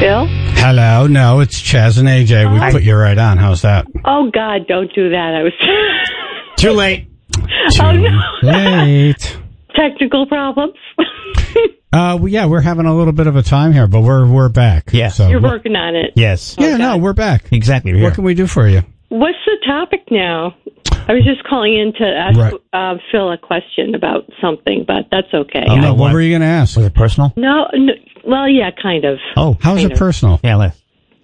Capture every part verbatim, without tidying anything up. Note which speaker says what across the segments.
Speaker 1: Phil?
Speaker 2: Hello. No, it's Chaz and A J. We
Speaker 1: Hi.
Speaker 2: put you right on. How's that?
Speaker 1: Oh, God, don't do that. I was...
Speaker 3: Too late.
Speaker 2: Too
Speaker 1: Oh, no.
Speaker 2: late.
Speaker 1: Technical problems.
Speaker 2: Uh, well, yeah, we're having a little bit of a time here, but we're we're back.
Speaker 3: Yeah.
Speaker 2: So
Speaker 1: You're
Speaker 2: what-
Speaker 1: working on it.
Speaker 3: Yes.
Speaker 2: Yeah,
Speaker 1: Oh,
Speaker 2: no,
Speaker 1: God.
Speaker 2: we're back.
Speaker 3: Exactly. We're
Speaker 2: What
Speaker 3: here.
Speaker 2: can we do for you?
Speaker 1: What's the topic now? I was just calling in to ask
Speaker 2: Right.
Speaker 1: uh, Phil a question about something, but that's okay.
Speaker 3: Oh,
Speaker 2: No,
Speaker 3: no,
Speaker 2: what
Speaker 3: what?
Speaker 2: were you going to ask?
Speaker 3: Was it personal?
Speaker 1: No, no, well, yeah, kind of.
Speaker 3: Oh.
Speaker 2: How's
Speaker 1: kind
Speaker 2: it
Speaker 1: of.
Speaker 2: personal?
Speaker 3: Yeah, let's.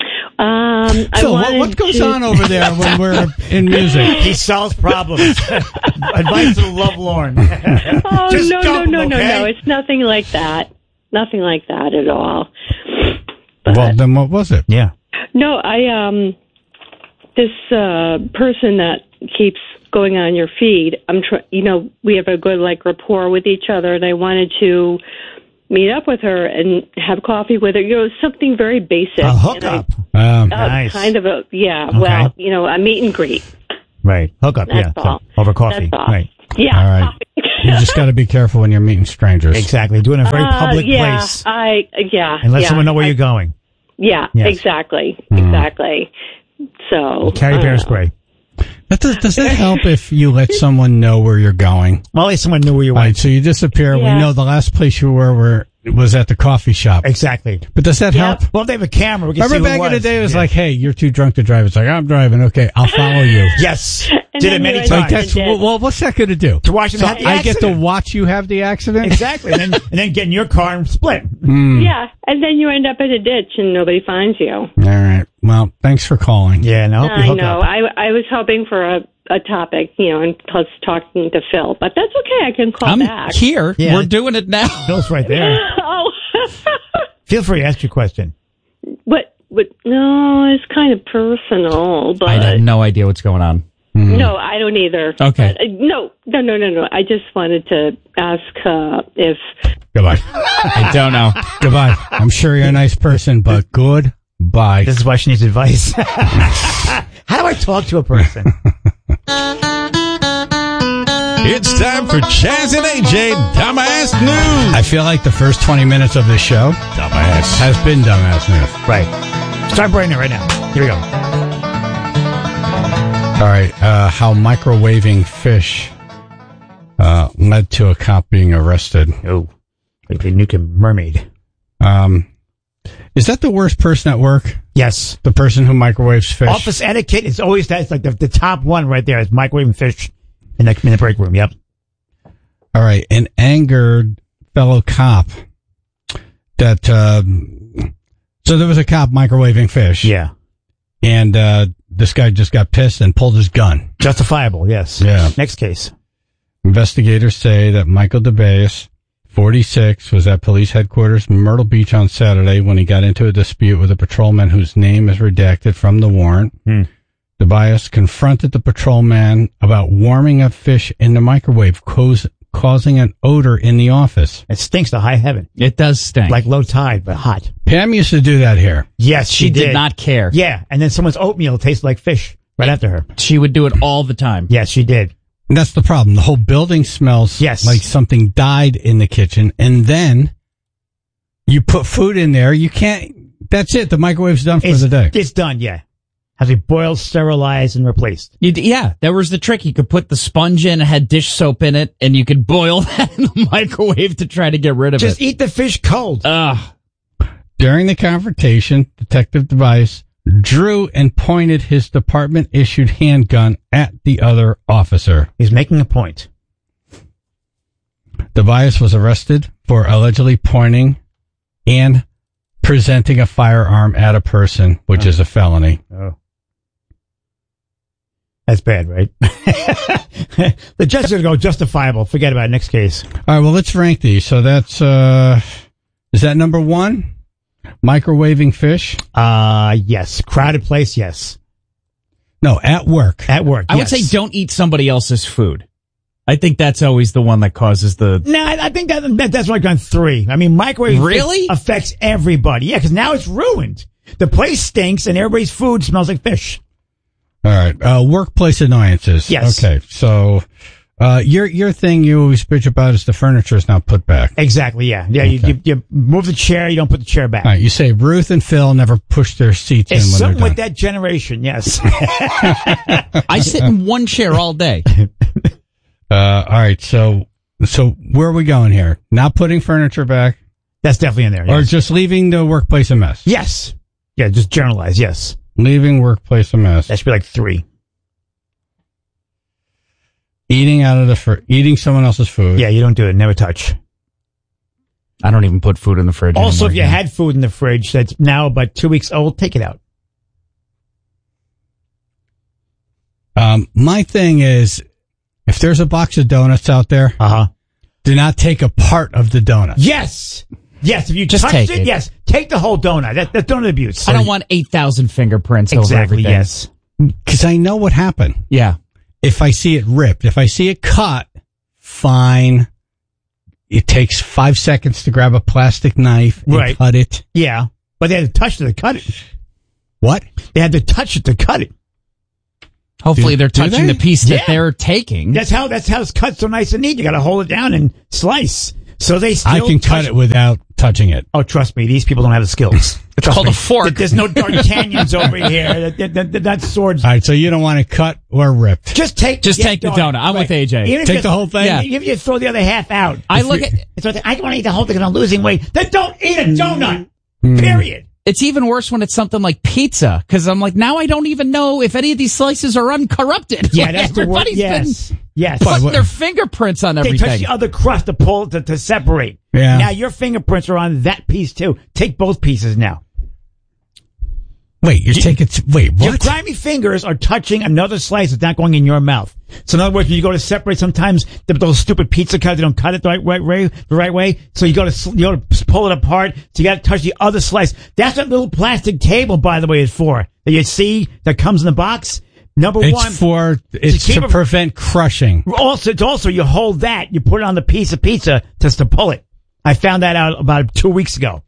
Speaker 1: Um, I
Speaker 2: Phil, what,
Speaker 1: wanted
Speaker 2: what goes
Speaker 1: to-
Speaker 2: on over there when we're in music?
Speaker 3: He solves problems. Advice to the lovelorn.
Speaker 1: Oh,
Speaker 3: Just
Speaker 1: no, no,
Speaker 3: dump 'em,
Speaker 1: no, no,
Speaker 3: okay?
Speaker 1: no. It's nothing like that. Nothing like that at all. But,
Speaker 2: Well, then what was it?
Speaker 3: Yeah.
Speaker 1: no, I, um, this uh, person that keeps going on your feed, I'm tr- you know, we have a good, like, rapport with each other, and I wanted to meet up with her and have coffee with her. You know, something very basic.
Speaker 3: A
Speaker 1: And I-
Speaker 3: hookup.
Speaker 2: Um,
Speaker 1: Uh,
Speaker 3: Nice.
Speaker 1: Kind of a, yeah,
Speaker 3: Okay.
Speaker 1: well, you know, a meet and greet.
Speaker 3: Right. Hookup.
Speaker 1: That's
Speaker 3: Yeah.
Speaker 1: all.
Speaker 3: So, over coffee.
Speaker 1: That's all.
Speaker 3: Right.
Speaker 1: Yeah.
Speaker 2: All right.
Speaker 1: coffee.
Speaker 2: you just got to be careful when you're meeting strangers.
Speaker 3: Exactly. Do it in a very
Speaker 1: Uh,
Speaker 3: public
Speaker 1: yeah,
Speaker 3: place.
Speaker 1: I, yeah.
Speaker 3: And let
Speaker 1: yeah,
Speaker 3: someone know where
Speaker 1: I-
Speaker 3: you're going.
Speaker 1: Yeah,
Speaker 3: Yes.
Speaker 1: exactly.
Speaker 2: Hmm.
Speaker 1: Exactly. So.
Speaker 3: Carry
Speaker 1: I
Speaker 3: bear
Speaker 1: don't know.
Speaker 3: spray.
Speaker 2: That does, does that help if you let someone know where you're going?
Speaker 3: Well, at least someone knew where you
Speaker 2: All right,
Speaker 3: went.
Speaker 2: so you disappear.
Speaker 1: Yeah.
Speaker 2: We know the last place you were, were was at the coffee shop.
Speaker 3: Exactly.
Speaker 2: But does that
Speaker 1: Yep.
Speaker 2: help?
Speaker 3: Well, if they have a camera, we can
Speaker 2: Remember
Speaker 3: see who
Speaker 2: back
Speaker 3: it
Speaker 2: in the
Speaker 3: was.
Speaker 2: day, it was
Speaker 3: Yeah.
Speaker 2: like, hey, you're too drunk to drive. It's like, I'm driving. Okay, I'll follow you.
Speaker 3: Yes.
Speaker 1: And
Speaker 3: Did
Speaker 1: then
Speaker 3: it many
Speaker 1: you end
Speaker 3: times.
Speaker 2: Like that's
Speaker 1: did.
Speaker 2: well, well, what's that going to do?
Speaker 3: To watch them
Speaker 2: So
Speaker 3: have the
Speaker 2: I get to
Speaker 3: accident.
Speaker 2: watch you have the accident.
Speaker 3: Exactly. And then, and then get in your car and split.
Speaker 2: Hmm.
Speaker 1: Yeah, and then you end up in a ditch and nobody finds you.
Speaker 2: All right. Well, thanks for calling.
Speaker 3: Yeah, and I hope you
Speaker 1: I
Speaker 3: hook
Speaker 1: know.
Speaker 3: up.
Speaker 1: I I was hoping for a, a topic, you know, and plus talking to Phil, but that's okay. I can call
Speaker 4: I'm
Speaker 1: back.
Speaker 4: here.
Speaker 3: Yeah.
Speaker 4: We're doing it now.
Speaker 3: Phil's right there.
Speaker 1: Oh,
Speaker 3: Feel free to ask your question.
Speaker 1: but but no, it's kind of personal. But
Speaker 4: I have no idea what's going on.
Speaker 1: no, I don't either.
Speaker 4: Okay.
Speaker 1: But, uh, no, no, no, no, no. I just wanted to ask uh, if.
Speaker 2: Goodbye.
Speaker 4: I don't know.
Speaker 2: Goodbye. I'm sure you're a nice person, but goodbye.
Speaker 3: This is why she needs advice. How do I talk to a person?
Speaker 5: It's time for Chaz and A J Dumbass News.
Speaker 2: I feel like the first twenty minutes of this show
Speaker 5: Dumbass.
Speaker 2: has been dumbass news.
Speaker 3: Right. Start brain it right now. Here we go.
Speaker 2: All right. Uh, how microwaving fish uh, led to a cop being arrested.
Speaker 3: Oh, like the nuke mermaid.
Speaker 2: Um, is that the worst person at work?
Speaker 3: Yes.
Speaker 2: The person who microwaves fish?
Speaker 3: Office etiquette is always that. It's like the, the top one right there is microwaving fish in the, in the break room. Yep.
Speaker 2: All right. An angered fellow cop that, uh, so there was a cop microwaving fish.
Speaker 3: Yeah.
Speaker 2: And, uh, this guy just got pissed and pulled his gun.
Speaker 3: Justifiable. Yes.
Speaker 2: Yeah.
Speaker 3: Next case.
Speaker 2: Investigators say that Michael DeBeas, forty-six, was at police headquarters in Myrtle Beach on Saturday when he got into a dispute with a patrolman whose name is redacted from the warrant.
Speaker 3: Hmm.
Speaker 2: DeBeas confronted the patrolman about warming up fish in the microwave, cause, causing an odor in the office.
Speaker 3: It stinks to high heaven.
Speaker 4: It does stink.
Speaker 3: Like low tide, but hot.
Speaker 2: Pam used to do that here.
Speaker 3: Yes, she,
Speaker 4: she did not care.
Speaker 3: Yeah. And then someone's oatmeal tasted like fish right after her.
Speaker 4: She would do it all the time.
Speaker 3: Yes, she did.
Speaker 2: And that's the problem. The whole building smells
Speaker 3: Yes.
Speaker 2: like something died in the kitchen. And then you put food in there. You can't, that's it. The microwave's done for
Speaker 3: It's,
Speaker 2: the day.
Speaker 3: it's done, yeah. Has to be boiled, sterilized, and replaced.
Speaker 4: You d- yeah, that was the trick. You could put the sponge in, it had dish soap in it, and you could boil that in the microwave to try to get rid of
Speaker 3: Just
Speaker 4: it.
Speaker 3: eat the fish cold.
Speaker 4: Ugh.
Speaker 2: During the confrontation, Detective DeBeas drew and pointed his department-issued handgun at the other officer.
Speaker 3: He's making a point.
Speaker 2: DeBeas was arrested for allegedly pointing and presenting a firearm at a person, which
Speaker 3: Oh.
Speaker 2: is a felony.
Speaker 3: Oh. That's bad, right? The judge is going to go justifiable. Forget about it. Next case.
Speaker 2: All right, well, let's rank these. So that's, uh, is that number one? Microwaving fish?
Speaker 3: Uh, yes. Crowded place, yes.
Speaker 2: No, at work.
Speaker 3: At work,
Speaker 4: I
Speaker 3: yes.
Speaker 4: would say don't eat somebody else's food. I think that's always the one that causes the...
Speaker 3: No, I, I think that, that that's like on three. I mean, microwave
Speaker 4: Really?
Speaker 3: fish affects everybody. Yeah, because now it's ruined. The place stinks and everybody's food smells like fish.
Speaker 2: All right. Uh, workplace annoyances.
Speaker 3: Yes.
Speaker 2: Okay. So, Uh, your your thing you always bitch about is the furniture is now put back.
Speaker 3: Exactly, yeah. Yeah,
Speaker 2: Okay.
Speaker 3: you, you, you move the chair, you don't put the chair back.
Speaker 2: All right, you say Ruth and Phil never push their seats
Speaker 3: It's
Speaker 2: in when
Speaker 3: something
Speaker 2: they're
Speaker 3: with
Speaker 2: done.
Speaker 3: that generation, yes.
Speaker 4: I sit in one chair all day.
Speaker 2: Uh, all right, so so where are we going here? Not putting furniture back,
Speaker 3: That's definitely in there,
Speaker 2: or
Speaker 3: yes.
Speaker 2: just leaving the workplace a mess?
Speaker 3: Yes. Yeah, just generalize, yes.
Speaker 2: Leaving workplace a mess.
Speaker 3: That should be like three.
Speaker 2: Eating out of the fr- eating someone else's food.
Speaker 3: Yeah, you don't do it. Never touch.
Speaker 4: I don't even put food in the fridge
Speaker 3: Also,
Speaker 4: anymore,
Speaker 3: if you
Speaker 4: yeah.
Speaker 3: had food in the fridge that's now about two weeks old, take it out.
Speaker 2: Um, my thing is, if there's a box of donuts out there,
Speaker 3: Uh-huh.
Speaker 2: do not take a part of the donut.
Speaker 3: Yes. Yes, if you
Speaker 4: Just
Speaker 3: touched
Speaker 4: take
Speaker 3: it,
Speaker 4: it.
Speaker 3: yes. Take the whole donut. That, that's donut abuse.
Speaker 4: I don't want eight thousand fingerprints over
Speaker 3: Exactly,
Speaker 4: everything.
Speaker 3: yes.
Speaker 2: Because I know what happened.
Speaker 4: Yeah.
Speaker 2: If I see it ripped, if I see it cut, fine. It takes five seconds to grab a plastic knife and
Speaker 3: Right.
Speaker 2: cut it.
Speaker 3: Yeah. But they had to touch it to cut it.
Speaker 2: What?
Speaker 3: They had to touch it to cut it.
Speaker 4: Hopefully
Speaker 2: Do-
Speaker 4: they're
Speaker 2: do
Speaker 4: touching
Speaker 2: they?
Speaker 4: the piece that
Speaker 3: Yeah.
Speaker 4: they're taking.
Speaker 3: That's how that's how it's cut so nice and neat. You got to hold it down and slice. So they still
Speaker 2: I can cut
Speaker 3: touch-
Speaker 2: it without touching it.
Speaker 3: Oh, trust me, these people don't have the skills.
Speaker 4: It's
Speaker 3: Trust
Speaker 4: called
Speaker 3: me.
Speaker 4: a fork.
Speaker 3: There's no D'Artagnans over here. That, that, that, that swords.
Speaker 2: All right, so you don't want it cut or ripped.
Speaker 3: Just take
Speaker 4: Just take the donut. I'm with A J.
Speaker 3: Even if
Speaker 2: Take
Speaker 3: you-
Speaker 2: the whole thing?
Speaker 3: Yeah. Even if you throw the other half out.
Speaker 4: I look at
Speaker 3: It's like, I want to eat the whole thing and I'm losing weight. Then don't eat a donut.
Speaker 2: Mm.
Speaker 3: Period.
Speaker 4: it's even worse when it's something like pizza, because I'm like, now I don't even know if any of these slices are uncorrupted.
Speaker 3: Yeah,
Speaker 4: Like,
Speaker 3: that's the word.
Speaker 4: everybody's
Speaker 3: Yes.
Speaker 4: been
Speaker 3: Yes.
Speaker 2: But
Speaker 4: putting
Speaker 2: what-
Speaker 4: their fingerprints on
Speaker 3: They touch
Speaker 4: everything.
Speaker 3: the other crust to pull to, to separate.
Speaker 2: Yeah.
Speaker 3: Now your fingerprints are on that piece too. Take both pieces now.
Speaker 2: Wait, you're taking... T- wait,
Speaker 3: Your
Speaker 2: what?
Speaker 3: grimy fingers are touching another slice that's not going in your mouth. So in other words, when you go to separate, sometimes the, those stupid pizza cutters, they don't cut it the right, right way, the right way. So you go to sl- you go to pull it apart. So you got to touch the other slice. That's what little plastic table, by the way, is for. That you see that comes in the box. Number
Speaker 2: It's
Speaker 3: one.
Speaker 2: for... It's
Speaker 3: keep
Speaker 2: to
Speaker 3: it-
Speaker 2: prevent crushing.
Speaker 3: Also, it's also you hold that, you put it on the piece of pizza just to pull it. I found that out about two weeks ago.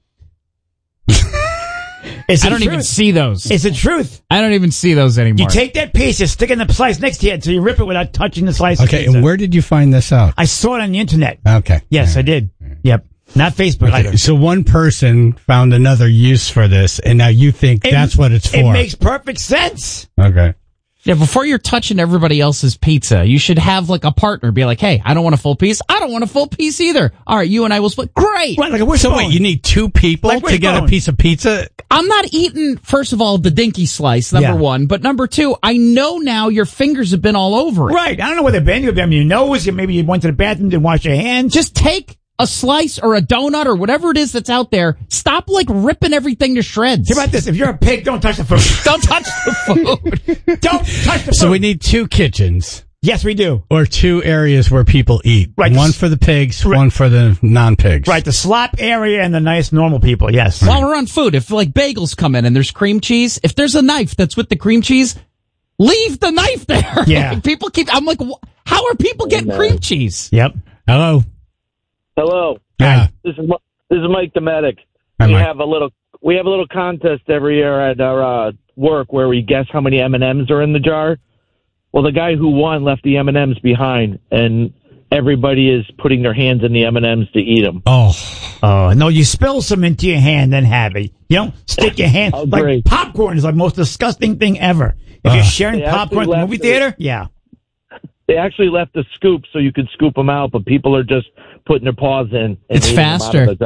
Speaker 3: It's
Speaker 4: I
Speaker 3: the
Speaker 4: don't even
Speaker 3: truth.
Speaker 4: see those.
Speaker 3: It's the truth.
Speaker 4: I don't even see those anymore.
Speaker 3: You take that piece, you stick it in the slice next to you, so you rip it without touching the slice. of
Speaker 2: Okay,
Speaker 3: pizza.
Speaker 2: and where did you find this out?
Speaker 3: I saw it on the internet.
Speaker 2: Okay.
Speaker 3: Yes, I did. Yep. Not Facebook
Speaker 2: Okay,
Speaker 3: either.
Speaker 2: so one person found another use for this, and now you think
Speaker 3: It-
Speaker 2: that's what it's for.
Speaker 3: It makes perfect sense.
Speaker 2: Okay.
Speaker 4: Yeah, before you're touching everybody else's pizza, you should have like a partner be like, hey, I don't want a full piece. I don't want a full piece either. All right, you and I will split. Great.
Speaker 3: Right, like a
Speaker 2: So
Speaker 3: wishbone.
Speaker 2: wait, you need two people
Speaker 3: Like
Speaker 2: to get a
Speaker 3: wishbone.
Speaker 2: piece of pizza?
Speaker 4: I'm not eating, first of all, the dinky slice, number
Speaker 3: Yeah.
Speaker 4: one. But number two, I know now your fingers have been all over it.
Speaker 3: Right. I don't know where they've been. You've been your nose. You maybe you went to the bathroom, didn't wash your hands.
Speaker 4: Just take a slice or a donut or whatever it is that's out there. Stop like ripping everything to shreds.
Speaker 3: How about this? If you're a pig, don't touch the food.
Speaker 4: Don't touch the food.
Speaker 3: Don't touch the food.
Speaker 2: So we need two kitchens
Speaker 3: Yes, we do.
Speaker 2: or two areas where people eat.
Speaker 3: Right.
Speaker 2: One for the pigs,
Speaker 3: Right.
Speaker 2: one for the non-pigs.
Speaker 3: Right. The slop area and the nice normal people. Yes.
Speaker 4: While we're on food, if like bagels come in and there's cream cheese, if there's a knife that's with the cream cheese, leave the knife there.
Speaker 3: Yeah.
Speaker 4: Like, people keep, I'm like, wh- how are people getting cream cheese?
Speaker 3: Yep.
Speaker 2: Hello.
Speaker 6: Hello,
Speaker 2: Yeah.
Speaker 6: this is Mi- this is Mike Dometic.
Speaker 2: Hi,
Speaker 6: we
Speaker 2: Mike.
Speaker 6: have a little we have a little contest every year at our uh, work where we guess how many M and M's are in the jar. Well, the guy who won left the M and M's behind, and everybody is putting their hands in the M and M's to eat them.
Speaker 2: Oh,
Speaker 3: Oh, no, you spill some into your hand, then have it. You don't stick your hand.
Speaker 6: Oh,
Speaker 3: like
Speaker 6: great.
Speaker 3: popcorn is the most disgusting thing ever. If you're
Speaker 2: Uh.
Speaker 3: sharing
Speaker 6: They actually
Speaker 3: popcorn at the
Speaker 6: left
Speaker 3: movie
Speaker 6: it-
Speaker 3: theater, yeah.
Speaker 6: They actually left the scoop so you could scoop them out, but people are just putting their paws in. And
Speaker 4: It's
Speaker 6: eating them out
Speaker 4: faster.
Speaker 6: of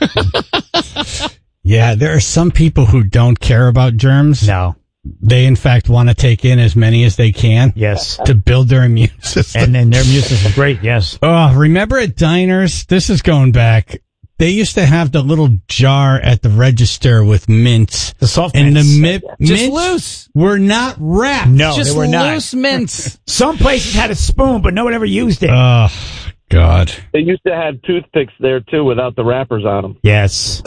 Speaker 6: the jar.
Speaker 2: yeah. There are some people who don't care about germs.
Speaker 3: No.
Speaker 2: They, in fact, want to take in as many as they can
Speaker 3: Yes.
Speaker 2: to build their immune system.
Speaker 3: And then their music is great, yes.
Speaker 2: Oh, remember at diners? This is going back. They used to have the little jar at the register with mints.
Speaker 3: The soft
Speaker 2: And
Speaker 3: mints.
Speaker 2: the mi-
Speaker 4: Just
Speaker 2: mints
Speaker 4: loose.
Speaker 2: were not wrapped.
Speaker 3: No,
Speaker 4: Just
Speaker 3: they were not.
Speaker 4: loose mints.
Speaker 3: Some places had a spoon, but no one ever used it.
Speaker 2: Oh, God.
Speaker 6: They used to have toothpicks there too, without the wrappers on them.
Speaker 3: Yes.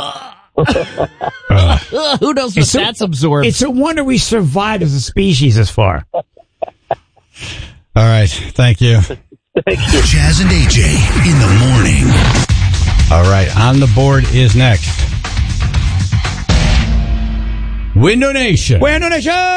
Speaker 4: Ugh, who knows what
Speaker 3: It's a-
Speaker 4: that's absorbed?
Speaker 3: It's a wonder we survived as a species this far.
Speaker 2: All right. Thank you.
Speaker 5: Jazz and A J in the morning.
Speaker 2: All right. On the board is next. Window Nation.
Speaker 3: Window Nation!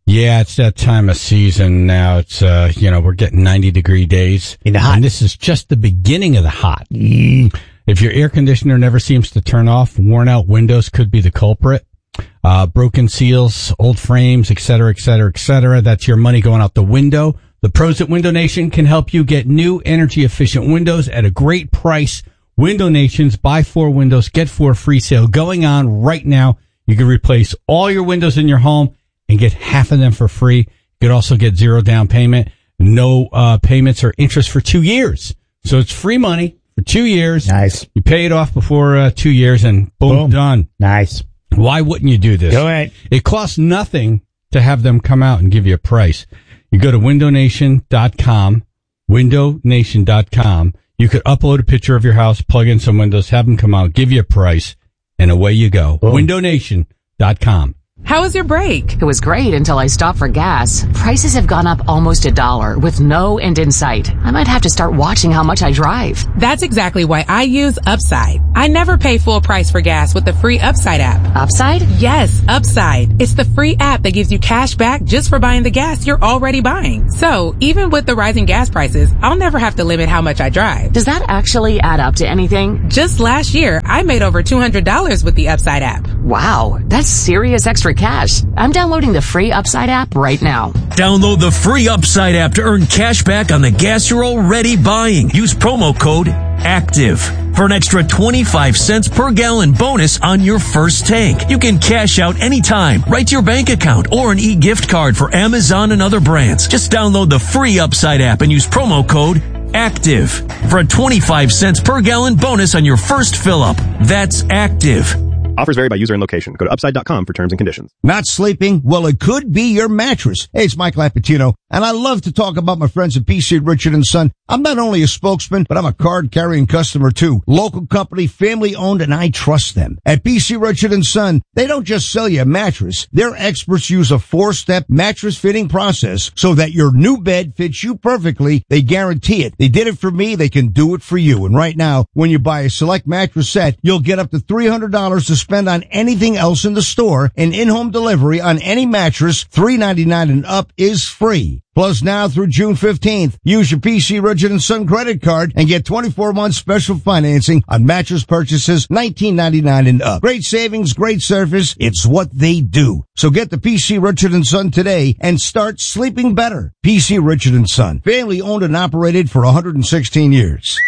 Speaker 2: Yeah, it's that time of season now. It's, uh, you know, we're getting ninety degree days.
Speaker 3: In the hot.
Speaker 2: And this is just the beginning of the hot.
Speaker 3: Mm.
Speaker 2: If your air conditioner never seems to turn off, worn out windows could be the culprit. Uh, broken seals, old frames, et cetera, et cetera, et cetera. That's your money going out the window. The pros at Window Nation can help you get new energy efficient windows at a great price. Window Nation's buy four windows, get four free sale going on right now. You can replace all your windows in your home and get half of them for free. You could also get zero down payment, no uh payments or interest for two years. So it's free money for two years.
Speaker 3: Nice.
Speaker 2: You pay it off before uh, two years and boom,
Speaker 3: Boom.
Speaker 2: done.
Speaker 3: Nice.
Speaker 2: Why wouldn't you do this?
Speaker 3: Go ahead.
Speaker 2: It costs nothing to have them come out and give you a price. You go to window nation dot com, window nation dot com. You could upload a picture of your house, plug in some windows, have them come out, give you a price, and away you go.
Speaker 3: Boom.
Speaker 2: window nation dot com.
Speaker 7: How was your break?
Speaker 8: It was great until I stopped for gas. Prices have gone up almost a dollar with no end in sight. I might have to start watching how much I drive.
Speaker 7: That's exactly why I use Upside. I never pay full price for gas with the free Upside app.
Speaker 8: Upside?
Speaker 7: Yes, Upside. It's the free app that gives you cash back just for buying the gas you're already buying. So even with the rising gas prices, I'll never have to limit how much I drive.
Speaker 8: Does that actually add up to anything?
Speaker 7: Just last year, I made over two hundred dollars with the Upside app.
Speaker 8: Wow, that's serious extra cash. I'm downloading the free Upside app right now.
Speaker 9: Download the free Upside app to earn cash back on the gas you're already buying. Use promo code ACTIVE for an extra twenty-five cents per gallon bonus on your first tank. You can cash out anytime, right to your bank account, or an e-gift card for Amazon and other brands. Just download the free Upside app and use promo code ACTIVE for a twenty-five cents per gallon bonus on your first fill-up. That's ACTIVE.
Speaker 10: Offers vary by user and location. Go to upside dot com for terms and conditions.
Speaker 11: Not sleeping? Well, it could be your mattress. Hey, it's Mike Lapatino, and I love to talk about my friends at P C Richard and Son. I'm not only a spokesman, but I'm a card-carrying customer, too. Local company, family-owned, and I trust them. At P C Richard and Son, they don't just sell you a mattress. Their experts use a four-step mattress fitting process so that your new bed fits you perfectly. They guarantee it. They did it for me. They can do it for you. And right now, when you buy a select mattress set, you'll get up to three hundred dollars to spend on anything else in the store, and in-home delivery on any mattress, three ninety-nine and up, is free. Plus, now through June fifteenth, use your P C Richard and Son credit card and get twenty-four months special financing on mattress purchases, nineteen ninety-nine and up. Great savings, great service. It's what they do. So get the P C Richard and Son today and start sleeping better. P C Richard and Son, family owned and operated for one hundred sixteen years.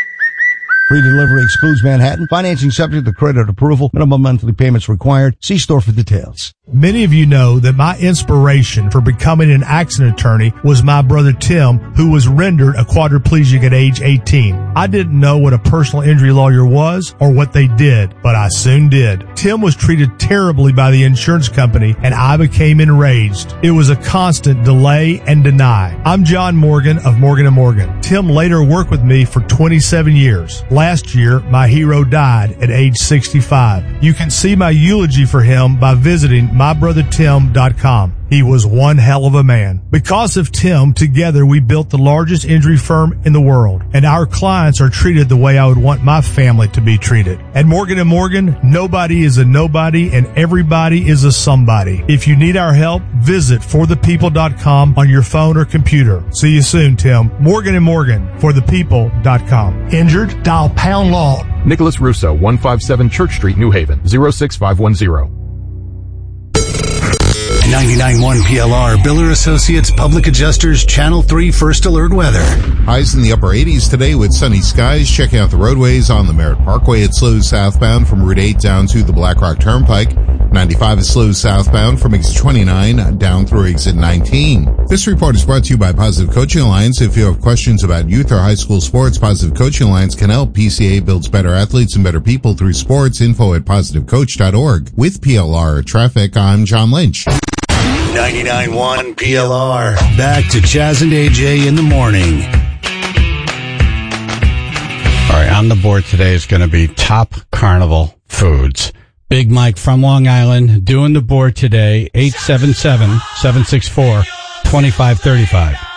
Speaker 11: Free delivery excludes Manhattan. Financing subject to credit approval. Minimum monthly payments required. See store for details.
Speaker 12: Many of you know that my inspiration for becoming an accident attorney was my brother Tim, who was rendered a quadriplegic at age eighteen. I didn't know what a personal injury lawyer was or what they did, but I soon did. Tim was treated terribly by the insurance company, and I became enraged. It was a constant delay and deny. I'm John Morgan of Morgan and Morgan. Tim later worked with me for twenty-seven years. Last year, my hero died at age sixty-five. You can see my eulogy for him by visiting my brother tim dot com. He was one hell of a man. Because of Tim, together we built the largest injury firm in the world, and our clients are treated the way I would want my family to be treated. At Morgan and Morgan, nobody is a nobody and everybody is a somebody. If you need our help, visit for the people dot com on your phone or computer. See you soon, Tim. Morgan and Morgan, for the people dot com. Injured? Dial pound law.
Speaker 13: Nicholas Russo, one fifty-seven Church Street, New Haven, zero six five one zero.
Speaker 14: ninety-nine point one P L R, Biller Associates Public Adjusters, Channel three First Alert Weather.
Speaker 15: Highs in the upper eighties today with sunny skies. Checking out the roadways on the Merritt Parkway. It slows southbound from Route eight down to the Black Rock Turnpike. ninety-five is slow southbound from exit twenty-nine down through exit nineteen. This report is brought to you by Positive Coaching Alliance. If you have questions about youth or high school sports, Positive Coaching Alliance can help. P C A builds better athletes and better people through sports. Info at positive coach dot org. With P L R Traffic, I'm John Lynch.
Speaker 14: ninety-nine point one P L R. Back to Chaz and A J in the morning.
Speaker 2: All right, on the board today is going to be top carnival foods. Big Mike from Long Island doing the board today, eight seven seven, seven six four, two five three five.